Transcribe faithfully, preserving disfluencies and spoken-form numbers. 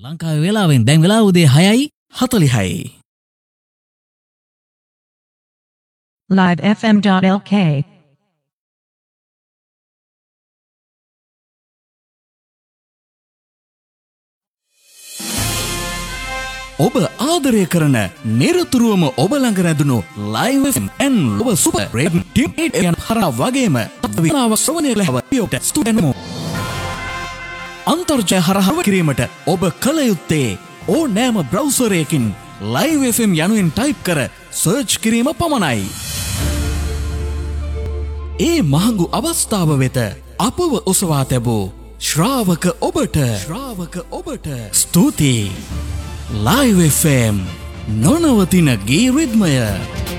ලංකාවේ වෙලාවෙන් දැන් වෙලාව උදේ හයයි හතළිහයි. live f m dot l k ඔබ ආදරය කරන නිරතුරුවම ඔබ ළඟ රැඳුණු ලයිව් එෆ් එම් ඔබ සුපර් රේඩියෝ ටීම් එන් හරහා වගේම විනාව ශ්‍රවණය ලැබ පියෝට ස්ටුඩියෝ අන්තර්ජාලය හරහා කිරීමට ඔබ කල යුත්තේ ඕනෑම බ්‍රවුසරයකින් ලයිව් එෆ් එම් යනුවෙන් ටයිප් කර සර්ච් කිරීම පමණයි. ඒ මහඟු අවස්ථාව වෙත අපව ඔසවා තැබූ ශ්‍රාවක ඔබට ශ්‍රාවක ඔබට ස්තුතියි. Live එෆ් එම් නොනවතින ගී රිද්මය.